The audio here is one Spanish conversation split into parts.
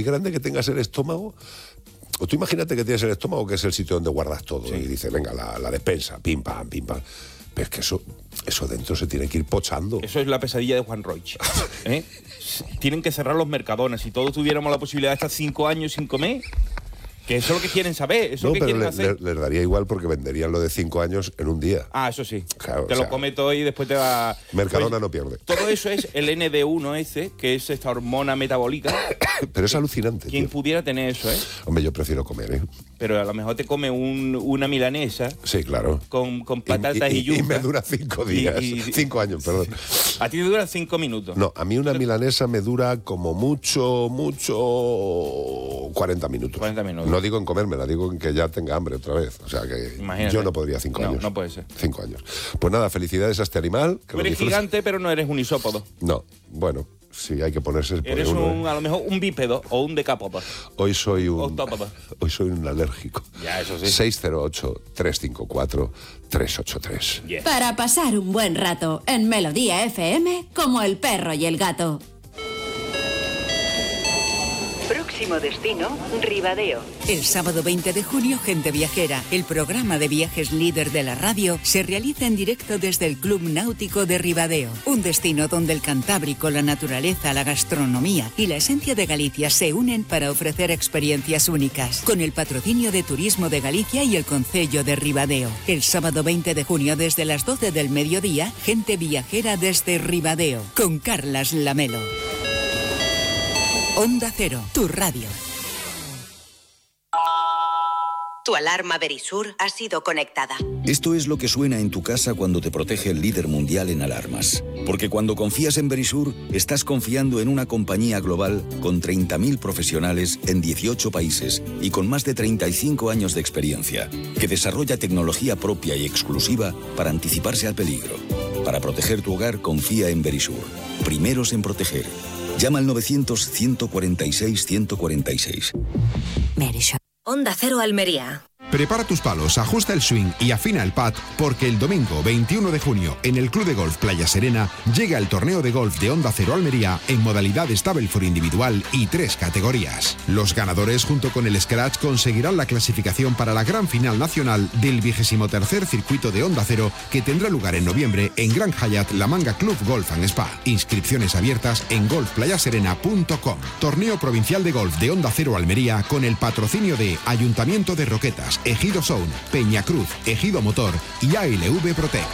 muy grande que tengas el estómago, o tú imagínate que tienes el estómago, que es el sitio donde guardas todo, y dices, venga, la despensa, pim, pam, pim, pam. Pero es que eso dentro se tiene que ir pochando. Eso es la pesadilla de Juan Roig. Tienen que cerrar los Mercadones. Si todos tuviéramos la posibilidad de estar 5 años sin comer, que eso es lo que quieren saber, eso es lo que quieren hacer. Les daría igual porque venderían lo de 5 años en un día. Ah, eso sí. Claro, te lo come todo y después te va... Mercadona pues, no pierde. Todo eso es el ND1 ese, que es esta hormona metabólica. Pero es alucinante, Quien tío. pudiera tener eso, Hombre, yo prefiero comer, Pero a lo mejor te come una milanesa. Sí, claro. Con patatas y yuca. Y me dura 5 días. 5 años, perdón. A ti te dura 5 minutos. No, a mí una milanesa me dura como mucho 40 minutos. 40 minutos. No digo en comérmela, digo en que ya tenga hambre otra vez. O sea que imagínate. Yo no podría 5 años. No puede ser. 5 años. Pues nada, felicidades a este animal. Tú eres gigante, pero no eres un isópodo. No, bueno, sí, hay que ponerse... Eres a lo mejor un bípedo o un decápodo. Hoy soy un alérgico. Ya, eso sí. 608-354-383. Yes. Para pasar un buen rato en Melodía FM, como el perro y el gato. Próximo destino, Ribadeo. El sábado 20 de junio, Gente Viajera, el programa de viajes líder de la radio, se realiza en directo desde el Club Náutico de Ribadeo. Un destino donde el Cantábrico, la naturaleza, la gastronomía y la esencia de Galicia se unen para ofrecer experiencias únicas. Con el patrocinio de Turismo de Galicia y el Concello de Ribadeo. El sábado 20 de junio, desde las 12 del mediodía, Gente Viajera desde Ribadeo, con Carlas Lamelo. Onda Cero, tu radio. Tu alarma Verisur ha sido conectada. Esto es lo que suena en tu casa cuando te protege el líder mundial en alarmas. Porque cuando confías en Verisur, estás confiando en una compañía global con 30.000 profesionales en 18 países y con más de 35 años de experiencia, que desarrolla tecnología propia y exclusiva para anticiparse al peligro. Para proteger tu hogar, confía en Verisur. Primeros en proteger. Llama al 900-146-146. Verisur. Onda Cero Almería. Prepara tus palos, ajusta el swing y afina el pad, porque el domingo 21 de junio en el Club de Golf Playa Serena llega el torneo de golf de Onda Cero Almería en modalidad Stableford individual y 3 categorías. Los ganadores junto con el Scratch conseguirán la clasificación para la gran final nacional del 23º circuito de Onda Cero, que tendrá lugar en noviembre en Gran Hyatt La Manga Club Golf and Spa. Inscripciones abiertas en golfplayaserena.com. Torneo provincial de golf de Onda Cero Almería con el patrocinio de Ayuntamiento de Roquetas, Ejido Sound, Peñacruz, Ejido Motor y ALV Protec.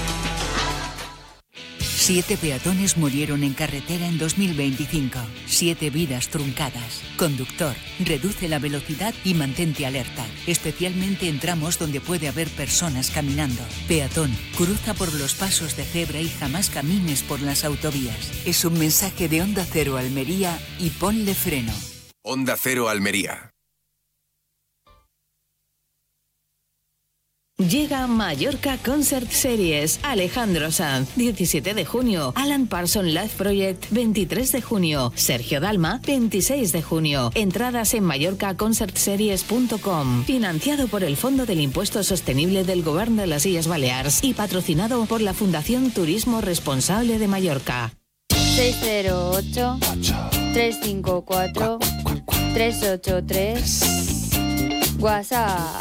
7 peatones murieron en carretera en 2025. 7 vidas truncadas. Conductor, reduce la velocidad y mantente alerta, especialmente en tramos donde puede haber personas caminando. Peatón, cruza por los pasos de cebra y jamás camines por las autovías. Es un mensaje de Onda Cero Almería y ponle freno. Onda Cero Almería. Llega Mallorca Concert Series. Alejandro Sanz, 17 de junio. Alan Parsons Live Project, 23 de junio. Sergio Dalma, 26 de junio. Entradas en mallorcaconcertseries.com. Financiado por el Fondo del Impuesto Sostenible del Gobierno de las Illes Baleares y patrocinado por la Fundación Turismo Responsable de Mallorca. 608-354-383. WhatsApp.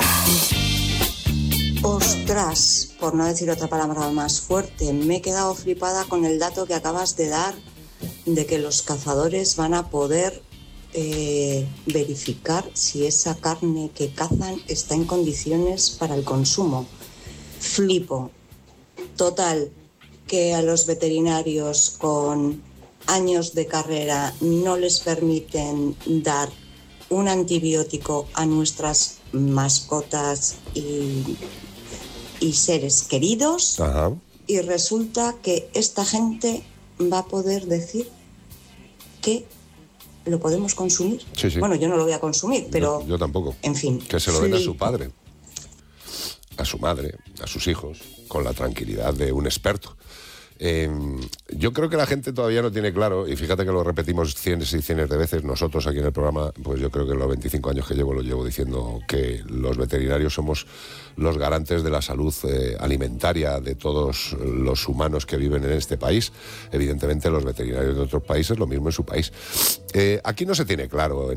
Ostras, por no decir otra palabra más fuerte, me he quedado flipada con el dato que acabas de dar de que los cazadores van a poder verificar si esa carne que cazan está en condiciones para el consumo. Flipo. Total, que a los veterinarios con años de carrera no les permiten dar un antibiótico a nuestras mascotas y seres queridos. Ajá. Y resulta que esta gente va a poder decir que lo podemos consumir. Sí, sí. Bueno, yo no lo voy a consumir, pero yo tampoco. En fin. Que se lo den a su padre, a su madre, a sus hijos, con la tranquilidad de un experto. Yo creo que la gente todavía no tiene claro, y fíjate que lo repetimos cientos y cientos de veces nosotros aquí en el programa, pues yo creo que en los 25 años que llevo lo llevo diciendo, que los veterinarios somos los garantes de la salud alimentaria de todos los humanos que viven en este país. Evidentemente los veterinarios de otros países lo mismo en su país. Aquí no se tiene claro